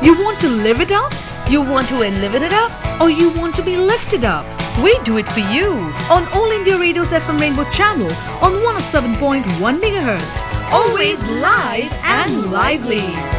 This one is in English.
You want to live it up? You want to live it up? Or you want to be lifted up? We do it for you on All India Radio's FM Rainbow channel on 107.1 MHz. Always live and lively.